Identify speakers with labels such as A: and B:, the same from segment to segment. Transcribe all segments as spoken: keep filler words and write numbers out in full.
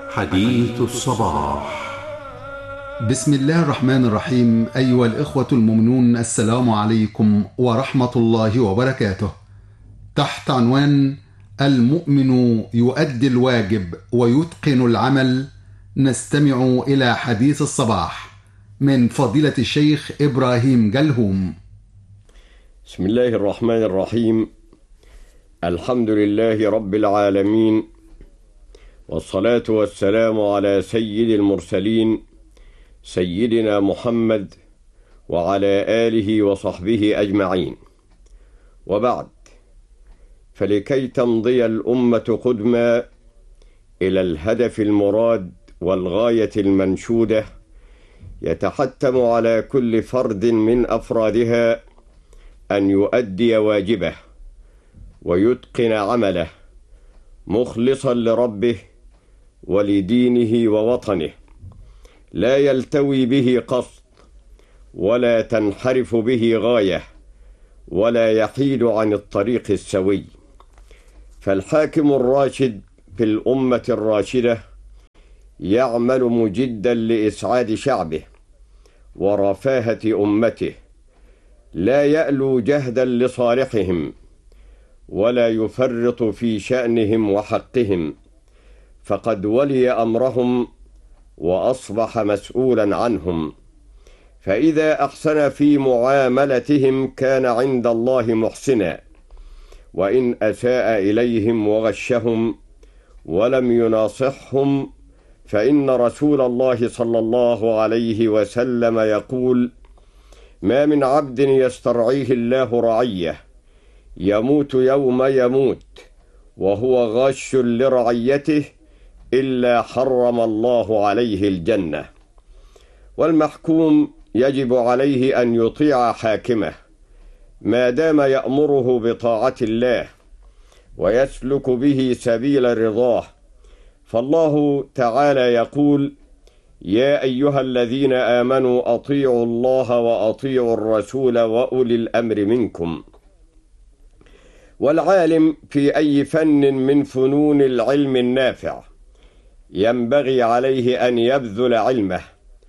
A: حديث الصباح.
B: بسم الله الرحمن الرحيم. أيها الإخوة المؤمنون، السلام عليكم ورحمة الله وبركاته. تحت عنوان المؤمن يؤدي الواجب ويتقن العمل، نستمع إلى حديث الصباح من فضيلة الشيخ إبراهيم جلهوم.
C: بسم الله الرحمن الرحيم. الحمد لله رب العالمين، والصلاة والسلام على سيد المرسلين سيدنا محمد وعلى آله وصحبه أجمعين، وبعد، فلكي تمضي الأمة قدما إلى الهدف المراد والغاية المنشودة، يتحتم على كل فرد من أفرادها أن يؤدي واجبه ويتقن عمله مخلصا لربه ولدينه ووطنه، لا يلتوي به قصد ولا تنحرف به غاية ولا يحيد عن الطريق السوي. فالحاكم الراشد في الأمة الراشدة يعمل مجدا لإسعاد شعبه ورفاهة أمته، لا يألو جهدا لصالحهم ولا يفرط في شأنهم وحقهم، فقد ولي أمرهم وأصبح مسؤولا عنهم، فإذا أحسن في معاملتهم كان عند الله محسنا، وإن أساء إليهم وغشهم ولم يناصحهم فإن رسول الله صلى الله عليه وسلم يقول: ما من عبد يسترعيه الله رعيه يموت يوم يموت وهو غاش لرعيته إلا حرم الله عليه الجنة. والمحكوم يجب عليه أن يطيع حاكمه ما دام يأمره بطاعة الله ويسلك به سبيل رضاه، فالله تعالى يقول: يا أيها الذين آمنوا أطيعوا الله وأطيعوا الرسول وأولي الأمر منكم. والعالم في أي فن من فنون العلم النافع ينبغي عليه أن يبذل علمه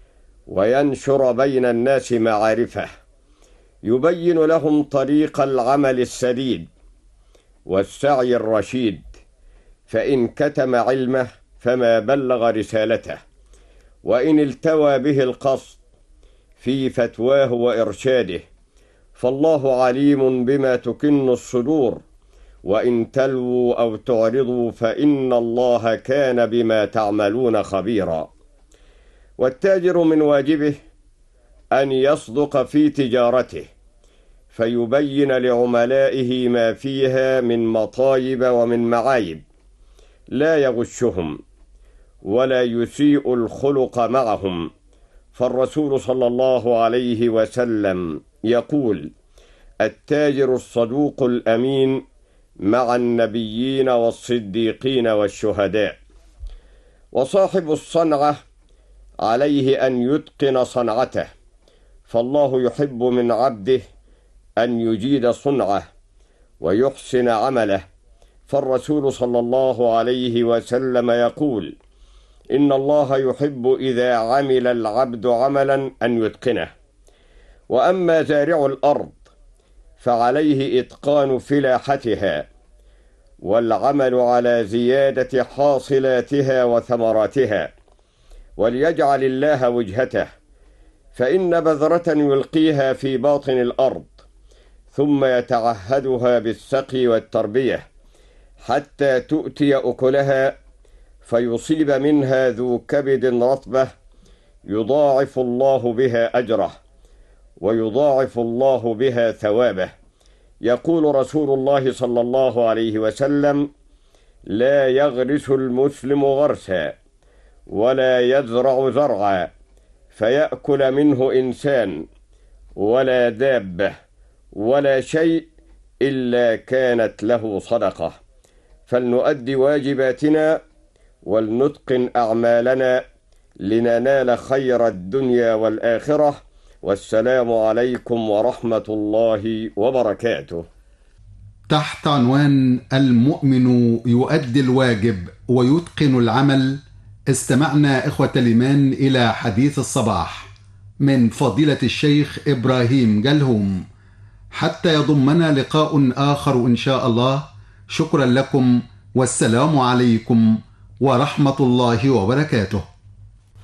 C: وينشر بين الناس معارفه، يبين لهم طريق العمل السديد والسعي الرشيد، فإن كتم علمه فما بلغ رسالته، وإن التوى به القصد في فتواه وإرشاده، فالله عليم بما تكن الصدور، وإن تلووا أو تعرضوا فإن الله كان بما تعملون خبيرا. والتاجر من واجبه أن يصدق في تجارته، فيبين لعملائه ما فيها من مطايب ومن معايب، لا يغشهم ولا يسيء الخلق معهم، فالرسول صلى الله عليه وسلم يقول: التاجر الصدوق الأمين مع النبيين والصديقين والشهداء. وصاحب الصنعة عليه أن يتقن صنعته، فالله يحب من عبده أن يجيد صنعه ويحسن عمله، فالرسول صلى الله عليه وسلم يقول: إن الله يحب إذا عمل العبد عملا أن يتقنه. وأما زارع الأرض فعليه إتقان فلاحتها والعمل على زيادة حاصلاتها وثمراتها، وليجعل الله وجهته، فإن بذرة يلقيها في باطن الأرض ثم يتعهدها بالسقي والتربية حتى تؤتي أكلها فيصيب منها ذو كبد رطبة، يضاعف الله بها أجره ويضاعف الله بها ثوابه. يقول رسول الله صلى الله عليه وسلم: لا يغرس المسلم غرسا ولا يزرع زرعا فيأكل منه إنسان ولا دابة ولا شيء إلا كانت له صدقة. فلنؤدي واجباتنا ولنتقن أعمالنا لننال خير الدنيا والآخرة. والسلام عليكم ورحمة الله وبركاته.
B: تحت عنوان المؤمن يؤدي الواجب ويتقن العمل، استمعنا إخوة الإيمان إلى حديث الصباح من فضيلة الشيخ إبراهيم جلهوم، حتى يضمنا لقاء آخر إن شاء الله. شكرا لكم، والسلام عليكم ورحمة الله وبركاته.